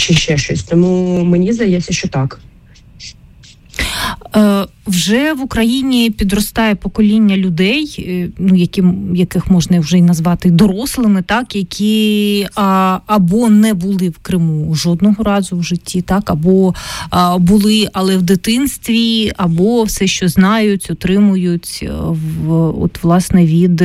чи ще щось. Тому мені здається, що так. Вже в Україні підростає покоління людей, яких можна вже й назвати дорослими, так, які або не були в Криму жодного разу в житті, так, або були, але в дитинстві, або все, що знають, отримують власне від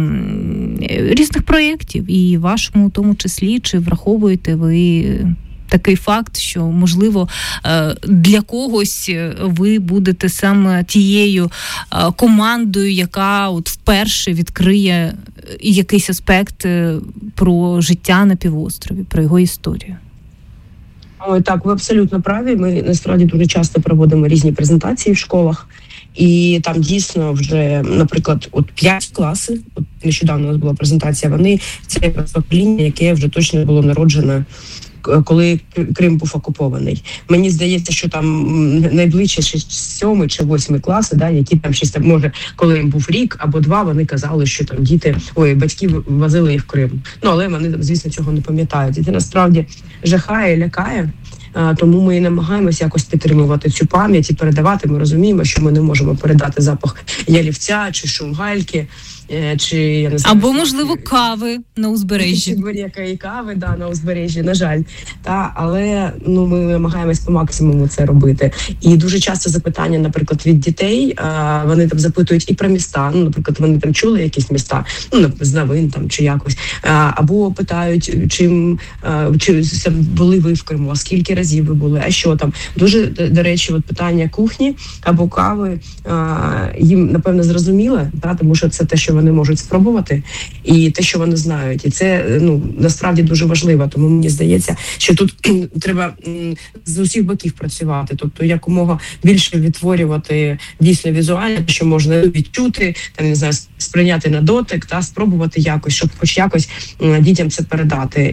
різних проєктів, і вашому в тому числі, чи враховуєте ви такий факт, що, можливо, для когось ви будете саме тією командою, яка вперше відкриє якийсь аспект про життя на півострові, про його історію. Так, ви абсолютно праві. Ми, насправді, дуже часто проводимо різні презентації в школах. І там дійсно вже, наприклад, 5 класи, нещодавно у нас була презентація, це покоління, яке вже точно було народжене, коли Крим був окупований. Мені здається, що там найближче 7 чи 8 класи, які там щось там, може, коли їм був рік або 2, вони казали, що там батьки возили їх в Крим. Але вони, звісно, цього не пам'ятають. І це насправді жахає, лякає. Тому ми і намагаємося якось підтримувати цю пам'ять і передавати. Ми розуміємо, що ми не можемо передати запах ялівця чи шум гальки, чи я не знаю, або можливо кави на узбережжі. Будь-якої кави, на узбережжі, на жаль. Але ми намагаємось по максимуму це робити. І дуже часто запитання, наприклад, від дітей, вони там запитують і про міста. Наприклад, вони там чули якісь міста, з новин там чи якось, або питають, чи були ви в Криму, а скільки разів ви були, а що там. Дуже, до речі, питання кухні або кави їм, напевно, зрозуміле, тому що це те, що вони можуть спробувати, і те, що вони знають. І це, насправді дуже важливо. Тому мені здається, що тут треба з усіх боків працювати. Тобто, якомога більше відтворювати дійсно візуально, що можна відчути, не знаю, сприйняти на дотик, спробувати якось, щоб хоч якось дітям це передати.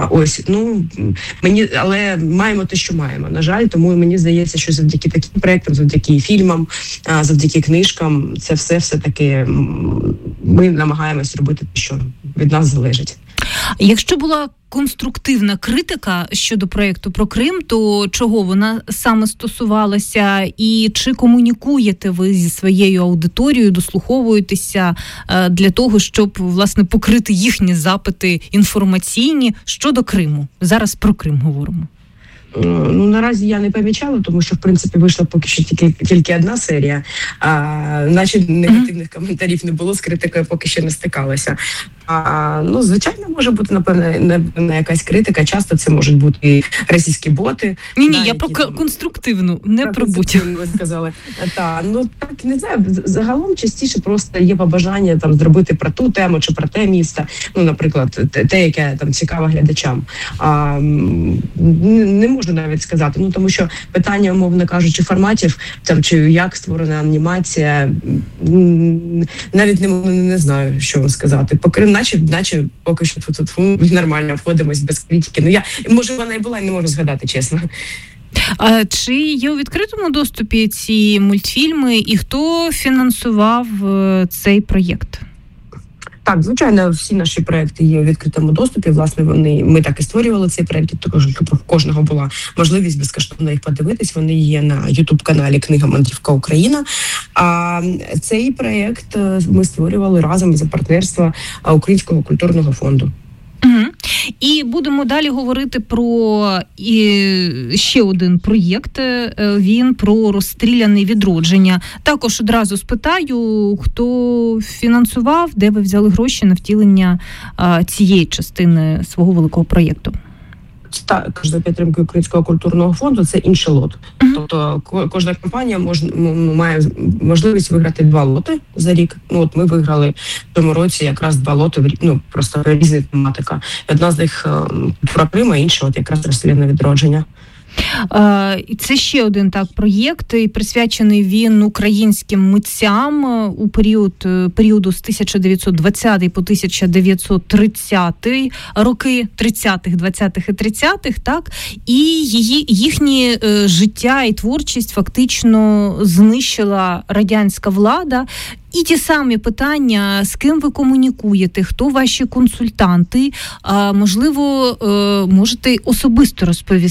Але маємо те, що маємо. На жаль, тому мені здається, що завдяки таким проєктам, завдяки фільмам, завдяки книжкам, це все-таки ми намагаємось робити те, що від нас залежить. Якщо була конструктивна критика щодо проєкту про Крим, то чого вона саме стосувалася, і чи комунікуєте ви зі своєю аудиторією, дослуховуєтеся для того, щоб, власне, покрити їхні запити інформаційні щодо Криму? Зараз про Крим говоримо. Наразі я не помічала, тому що, в принципі, вийшла поки що тільки одна серія, наче негативних коментарів не було, з критикою поки що не стикалася. Звичайно, може бути, напевно, якась критика. Часто це можуть бути російські боти. Ні, я про конструктивну, не про будь-яку. Ви сказали. Так, не знаю, загалом частіше просто є побажання зробити про ту тему чи про те місто, наприклад, те, яке цікаво глядачам. Не можу навіть сказати, тому що питання, умовно кажучи, форматів, чи як створена анімація, навіть не знаю, що вам сказати. Наче поки що тут нормально входимось без критики. Може, вона і була, і не можу згадати, чесно. Чи є у відкритому доступі ці мультфільми, і хто фінансував цей проєкт? Так, звичайно, всі наші проекти є у відкритому доступі. Власне, ми так і створювали цей проект, також щоб у кожного була можливість безкоштовно їх подивитись. Вони є на YouTube-каналі «Книга Мандрівка Україна». А цей проект ми створювали разом із партнерства Українського культурного фонду. І будемо далі говорити про ще один проєкт. Він про розстріляне відродження. Також одразу спитаю, хто фінансував, де ви взяли гроші на втілення цієї частини свого великого проєкту? Також за підтримки Українського культурного фонду це інший лот. Тобто кожна компанія має можливість виграти 2 лоти за рік. Ми виграли в цьому році якраз 2 лоти, просто різна тематика. Одна з них про Крим, а інша якраз розстріляне відродження. І це ще один проєкт, і присвячений він українським митцям у періоду з 1920 по 1930 роки, 30-х, 20-х і 30-х, так? І їхні життя і творчість фактично знищила радянська влада. І ті самі питання, з ким ви комунікуєте, хто ваші консультанти, можливо, можете особисто розповісти,